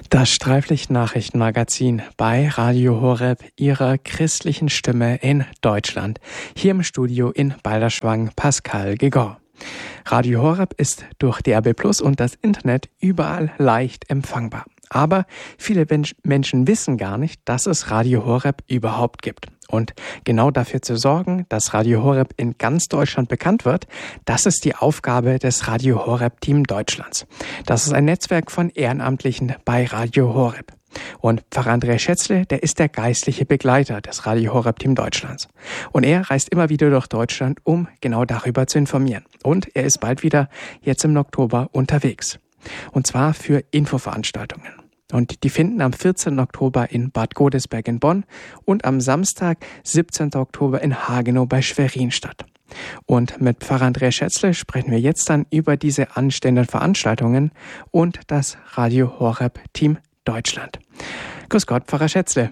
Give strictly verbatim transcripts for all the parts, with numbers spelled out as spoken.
Das Streiflicht-Nachrichtenmagazin bei Radio Horeb, Ihrer christlichen Stimme in Deutschland. Hier im Studio in Balderschwang Pascal Gegor. Radio Horeb ist durch D A B Plus und das Internet überall leicht empfangbar. Aber viele Menschen wissen gar nicht, dass es Radio Horeb überhaupt gibt. Und genau dafür zu sorgen, dass Radio Horeb in ganz Deutschland bekannt wird, das ist die Aufgabe des Radio Horeb Team Deutschlands. Das ist ein Netzwerk von Ehrenamtlichen bei Radio Horeb. Und Pfarrer Andreas Schätzle, der ist der geistliche Begleiter des Radio Horeb Team Deutschlands. Und er reist immer wieder durch Deutschland, um genau darüber zu informieren. Und er ist bald wieder jetzt im Oktober unterwegs. Und zwar für Infoveranstaltungen. Und die finden am vierzehnten Oktober in Bad Godesberg in Bonn und am Samstag, siebzehnten Oktober in Hagenow bei Schwerin statt. Und mit Pfarrer Andreas Schätzle sprechen wir jetzt dann über diese anstehenden Veranstaltungen und das Radio Horeb Team Deutschland. Grüß Gott, Pfarrer Schätzle.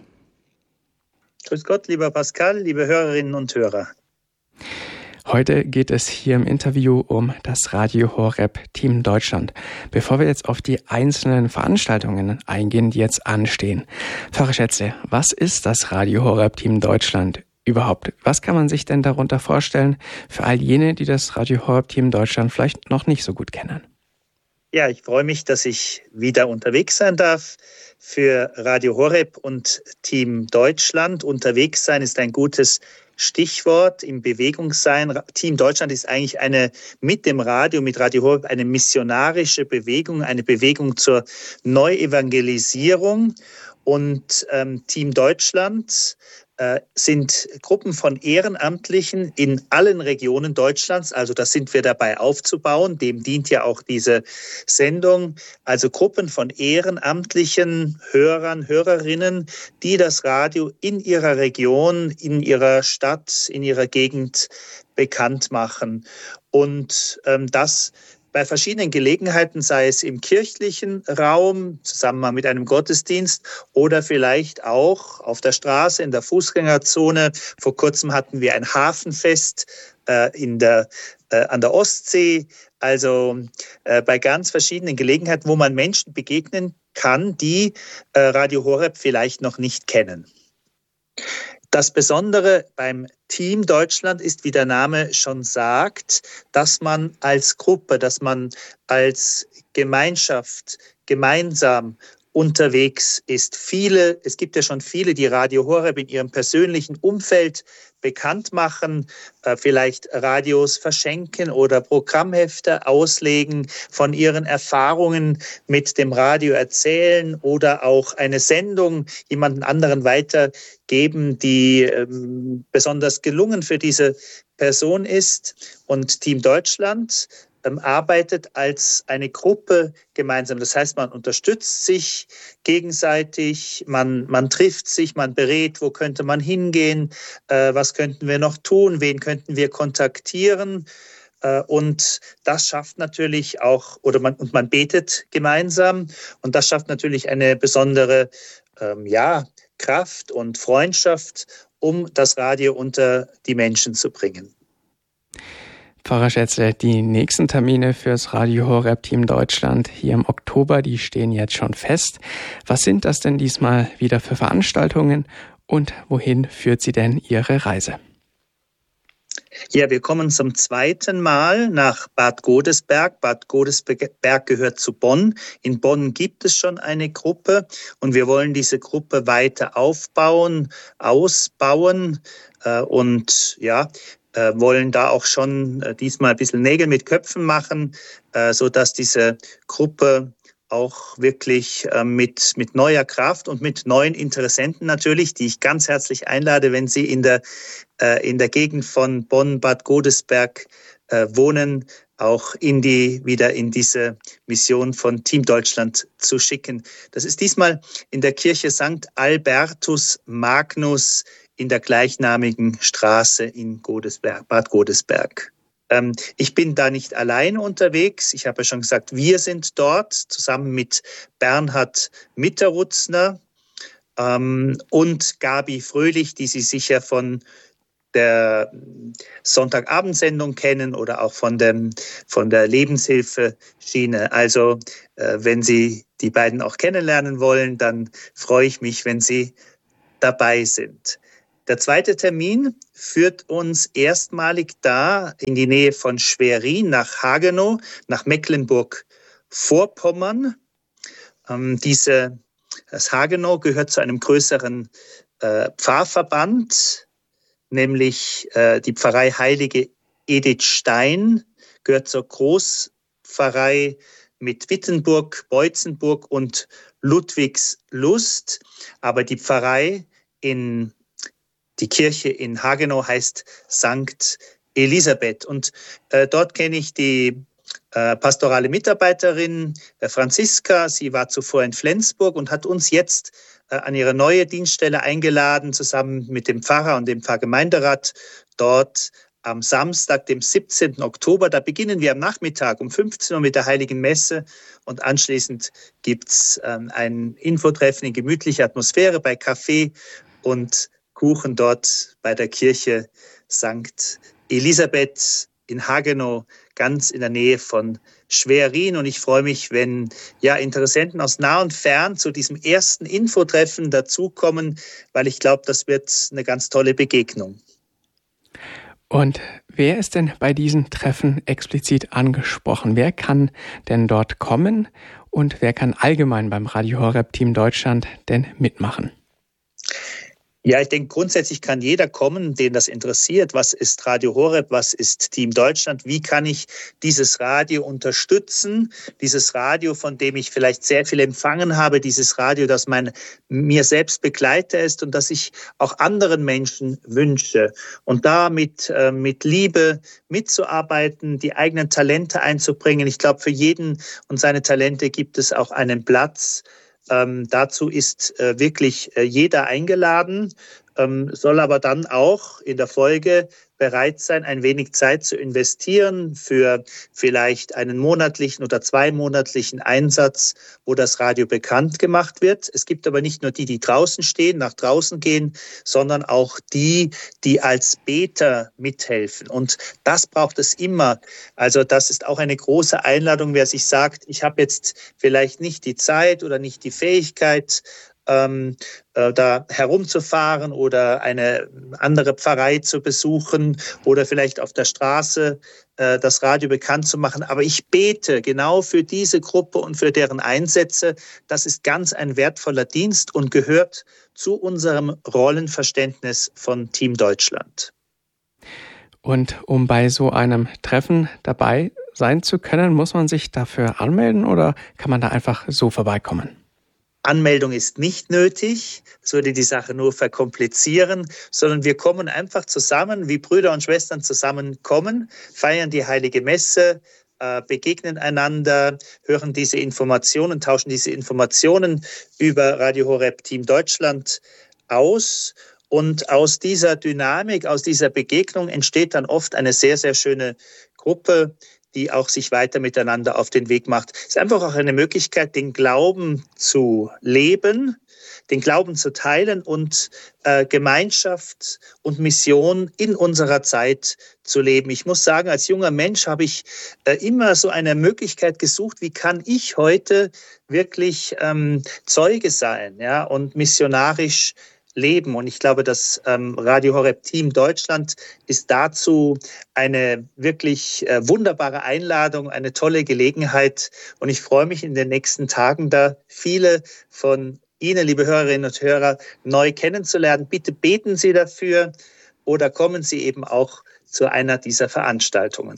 Grüß Gott, lieber Pascal, liebe Hörerinnen und Hörer. Heute geht es hier im Interview um das Radio Horeb Team Deutschland. Bevor wir jetzt auf die einzelnen Veranstaltungen eingehen, die jetzt anstehen. Pfarrer Schätzle, was ist das Radio Horeb Team Deutschland überhaupt? Was kann man sich denn darunter vorstellen für all jene, die das Radio Horeb Team Deutschland vielleicht noch nicht so gut kennen? Ja, ich freue mich, dass ich wieder unterwegs sein darf für Radio Horeb und Team Deutschland. Unterwegs sein ist ein gutes Stichwort, im Bewegungssein. Team Deutschland ist eigentlich eine, mit dem Radio, mit Radio Horeb, eine missionarische Bewegung, eine Bewegung zur Neuevangelisierung. Und ähm, Team Deutschland äh, sind Gruppen von Ehrenamtlichen in allen Regionen Deutschlands. Also das sind wir dabei aufzubauen. Dem dient ja auch diese Sendung. Also Gruppen von ehrenamtlichen Hörern, Hörerinnen, die das Radio in ihrer Region, in ihrer Stadt, in ihrer Gegend bekannt machen. Und ähm, das bei verschiedenen Gelegenheiten, sei es im kirchlichen Raum, zusammen mit einem Gottesdienst oder vielleicht auch auf der Straße, in der Fußgängerzone. Vor kurzem hatten wir ein Hafenfest äh, in der, äh, an der Ostsee. Also äh, bei ganz verschiedenen Gelegenheiten, wo man Menschen begegnen kann, die äh, Radio Horeb vielleicht noch nicht kennen. Das Besondere beim Team Deutschland ist, wie der Name schon sagt, dass man als Gruppe, dass man als Gemeinschaft gemeinsam unterwegs ist. Viele, es gibt ja schon viele, die Radio Horeb in ihrem persönlichen Umfeld bekannt machen, äh, vielleicht Radios verschenken oder Programmhefte auslegen, von ihren Erfahrungen mit dem Radio erzählen oder auch eine Sendung jemanden anderen weitergeben, die ähm, besonders gelungen für diese Person ist. Und Team Deutschland arbeitet als eine Gruppe gemeinsam. Das heißt, man unterstützt sich gegenseitig, man, man trifft sich, man berät, wo könnte man hingehen, äh, was könnten wir noch tun, wen könnten wir kontaktieren. Äh, und das schafft natürlich auch, oder man, und man betet gemeinsam. Und das schafft natürlich eine besondere ähm, ja, Kraft und Freundschaft, um das Radio unter die Menschen zu bringen. Pfarrer Schätzle, die nächsten Termine fürs Radio Horeb Team Deutschland hier im Oktober, die stehen jetzt schon fest. Was sind das denn diesmal wieder für Veranstaltungen und wohin führt sie denn Ihre Reise? Ja, wir kommen zum zweiten Mal nach Bad Godesberg. Bad Godesberg gehört zu Bonn. In Bonn gibt es schon eine Gruppe und wir wollen diese Gruppe weiter aufbauen, ausbauen äh, und ja, Äh, wollen da auch schon äh, diesmal ein bisschen Nägel mit Köpfen machen, äh, so dass diese Gruppe auch wirklich äh, mit mit neuer Kraft und mit neuen Interessenten natürlich, die ich ganz herzlich einlade, wenn Sie in der äh, in der Gegend von Bonn-Bad Godesberg äh, wohnen, auch in die wieder in diese Mission von Team Deutschland zu schicken. Das ist diesmal in der Kirche Sankt Albertus Magnus in der gleichnamigen Straße in Godesberg, Bad Godesberg. Ähm, ich bin da nicht allein unterwegs. Ich habe ja schon gesagt, wir sind dort zusammen mit Bernhard Mitterutzner ähm, und Gabi Fröhlich, die Sie sicher von der Sonntagabendsendung kennen oder auch von, dem, von der Lebenshilfe-Schiene. Also äh, wenn Sie die beiden auch kennenlernen wollen, dann freue ich mich, wenn Sie dabei sind. Der zweite Termin führt uns erstmalig da in die Nähe von Schwerin nach Hagenow, nach Mecklenburg-Vorpommern. Ähm, diese, das Hagenow gehört zu einem größeren äh, Pfarrverband, nämlich äh, die Pfarrei Heilige Edith Stein, gehört zur Großpfarrei mit Wittenburg, Beutzenburg und Ludwigslust. Aber die Pfarrei in Die Kirche in Hagenow heißt Sankt Elisabeth. Und äh, dort kenne ich die äh, pastorale Mitarbeiterin äh, Franziska. Sie war zuvor in Flensburg und hat uns jetzt äh, an ihre neue Dienststelle eingeladen, zusammen mit dem Pfarrer und dem Pfarrgemeinderat dort am Samstag, dem siebzehnten Oktober. Da beginnen wir am Nachmittag um fünfzehn Uhr mit der Heiligen Messe und anschließend gibt es ähm, ein Infotreffen in gemütlicher Atmosphäre bei Kaffee und Kuchen dort bei der Kirche Sankt Elisabeth in Hagenow, ganz in der Nähe von Schwerin. Und ich freue mich, wenn ja Interessenten aus nah und fern zu diesem ersten Infotreffen dazukommen, weil ich glaube, das wird eine ganz tolle Begegnung. Und wer ist denn bei diesen Treffen explizit angesprochen? Wer kann denn dort kommen und wer kann allgemein beim Radio Horeb Team Deutschland denn mitmachen? Ja, ich denke, grundsätzlich kann jeder kommen, den das interessiert. Was ist Radio Horeb? Was ist Team Deutschland? Wie kann ich dieses Radio unterstützen? Dieses Radio, von dem ich vielleicht sehr viel empfangen habe, dieses Radio, das mein, mir selbst Begleiter ist und das ich auch anderen Menschen wünsche. Und da mit, äh, mit Liebe mitzuarbeiten, die eigenen Talente einzubringen. Ich glaube, für jeden und seine Talente gibt es auch einen Platz. Ähm, dazu ist äh, wirklich äh, jeder eingeladen, ähm, soll aber dann auch in der Folge bereit sein, ein wenig Zeit zu investieren für vielleicht einen monatlichen oder zweimonatlichen Einsatz, wo das Radio bekannt gemacht wird. Es gibt aber nicht nur die, die draußen stehen, nach draußen gehen, sondern auch die, die als Beter mithelfen. Und das braucht es immer. Also das ist auch eine große Einladung, wer sich sagt, ich habe jetzt vielleicht nicht die Zeit oder nicht die Fähigkeit, Ähm, äh, da herumzufahren oder eine andere Pfarrei zu besuchen oder vielleicht auf der Straße äh, das Radio bekannt zu machen. Aber ich bete genau für diese Gruppe und für deren Einsätze. Das ist ganz ein wertvoller Dienst und gehört zu unserem Rollenverständnis von Team Deutschland. Und um bei so einem Treffen dabei sein zu können, muss man sich dafür anmelden oder kann man da einfach so vorbeikommen? Anmeldung ist nicht nötig, das würde die Sache nur verkomplizieren, sondern wir kommen einfach zusammen, wie Brüder und Schwestern zusammenkommen, feiern die Heilige Messe, äh, begegnen einander, hören diese Informationen, tauschen diese Informationen über Radio Horeb Team Deutschland aus. Und aus dieser Dynamik, aus dieser Begegnung entsteht dann oft eine sehr, sehr schöne Gruppe, die auch sich weiter miteinander auf den Weg macht. Es ist einfach auch eine Möglichkeit, den Glauben zu leben, den Glauben zu teilen und äh, Gemeinschaft und Mission in unserer Zeit zu leben. Ich muss sagen, als junger Mensch habe ich äh, immer so eine Möglichkeit gesucht, wie kann ich heute wirklich ähm, Zeuge sein, ja, und missionarisch leben. Und ich glaube, das ähm, Radio Horeb Team Deutschland ist dazu eine wirklich äh, wunderbare Einladung, eine tolle Gelegenheit. Und ich freue mich in den nächsten Tagen da viele von Ihnen, liebe Hörerinnen und Hörer, neu kennenzulernen. Bitte beten Sie dafür oder kommen Sie eben auch zu einer dieser Veranstaltungen.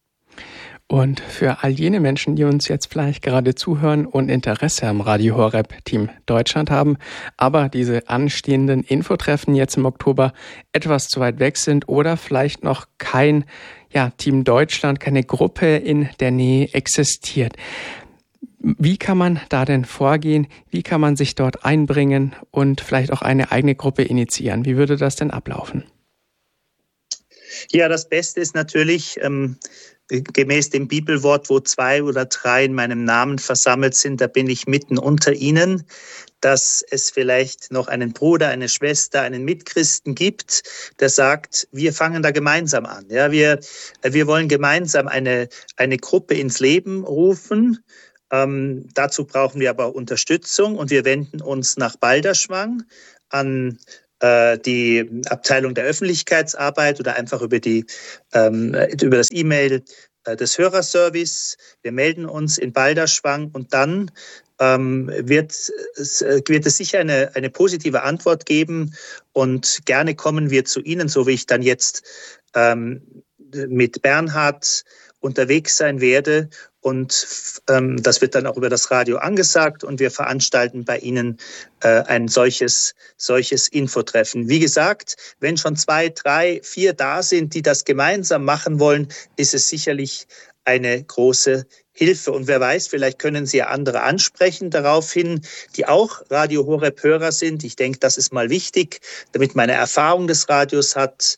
Und für all jene Menschen, die uns jetzt vielleicht gerade zuhören und Interesse am Radio Horeb Team Deutschland haben, aber diese anstehenden Infotreffen jetzt im Oktober etwas zu weit weg sind oder vielleicht noch kein ja, Team Deutschland, keine Gruppe in der Nähe existiert. Wie kann man da denn vorgehen? Wie kann man sich dort einbringen und vielleicht auch eine eigene Gruppe initiieren? Wie würde das denn ablaufen? Ja, das Beste ist natürlich, ähm, gemäß dem Bibelwort, wo zwei oder drei in meinem Namen versammelt sind, da bin ich mitten unter ihnen, dass es vielleicht noch einen Bruder, eine Schwester, einen Mitchristen gibt, der sagt, wir fangen da gemeinsam an. Ja, wir, wir wollen gemeinsam eine, eine Gruppe ins Leben rufen. Ähm, dazu brauchen wir aber Unterstützung und wir wenden uns nach Balderschwang an die Abteilung der Öffentlichkeitsarbeit oder einfach über, die, ähm, über das E-Mail äh, des Hörerservice. Wir melden uns in Balderschwang und dann ähm, wird, es, wird es sicher eine, eine positive Antwort geben und gerne kommen wir zu Ihnen, so wie ich dann jetzt ähm, mit Bernhard unterwegs sein werde. Und ähm, das wird dann auch über das Radio angesagt und wir veranstalten bei Ihnen äh, ein solches, solches Infotreffen. Wie gesagt, wenn schon zwei, drei, vier da sind, die das gemeinsam machen wollen, ist es sicherlich eine große Hilfe. Und wer weiß, vielleicht können Sie ja andere ansprechen daraufhin, die auch Radio Horeb Hörer sind. Ich denke, das ist mal wichtig, damit man eine Erfahrung des Radios hat.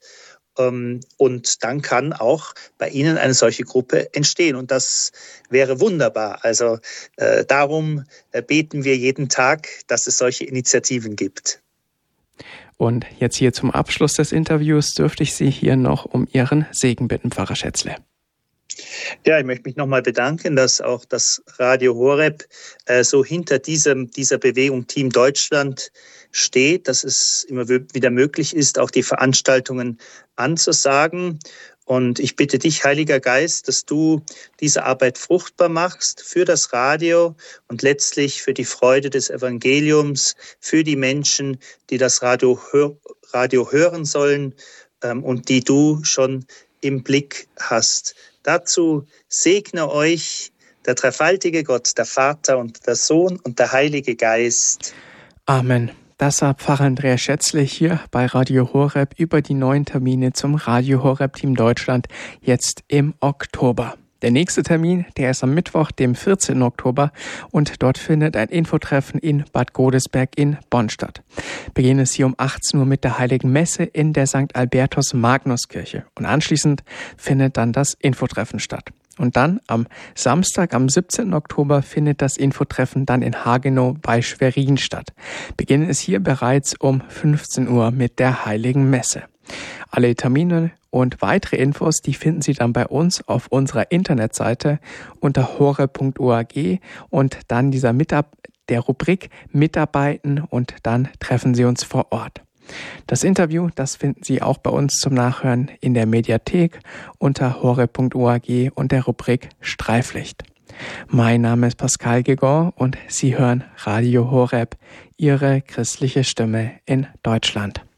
Und dann kann auch bei Ihnen eine solche Gruppe entstehen. Und das wäre wunderbar. Also äh, darum äh, beten wir jeden Tag, dass es solche Initiativen gibt. Und jetzt hier zum Abschluss des Interviews dürfte ich Sie hier noch um Ihren Segen bitten, Pfarrer Schätzle. Ja, ich möchte mich nochmal bedanken, dass auch das Radio Horeb äh, so hinter diesem, dieser Bewegung Team Deutschland steht, dass es immer wieder möglich ist, auch die Veranstaltungen anzusagen. Und ich bitte dich, Heiliger Geist, dass du diese Arbeit fruchtbar machst für das Radio und letztlich für die Freude des Evangeliums, für die Menschen, die das Radio, hör- Radio hören sollen ähm, und die du schon im Blick hast. Dazu segne euch der dreifaltige Gott, der Vater und der Sohn und der Heilige Geist. Amen. Das war Pfarrer Andreas Schätzle hier bei Radio Horeb über die neuen Termine zum Radio Horeb Team Deutschland jetzt im Oktober. Der nächste Termin, der ist am Mittwoch, dem vierzehnten Oktober und dort findet ein Infotreffen in Bad Godesberg in Bonn statt. Beginn ist hier um achtzehn Uhr mit der Heiligen Messe in der Sankt Albertus Magnuskirche und anschließend findet dann das Infotreffen statt. Und dann am Samstag, am siebzehnten Oktober, findet das Infotreffen dann in Hagenow bei Schwerin statt. Beginn ist hier bereits um fünfzehn Uhr mit der Heiligen Messe. Alle Termine und weitere Infos, die finden Sie dann bei uns auf unserer Internetseite unter horeb punkt org und dann dieser Mitab- der Rubrik Mitarbeiten und dann treffen Sie uns vor Ort. Das Interview, das finden Sie auch bei uns zum Nachhören in der Mediathek unter horeb punkt org und der Rubrik Streiflicht. Mein Name ist Pascal Gegor und Sie hören Radio Horeb, Ihre christliche Stimme in Deutschland.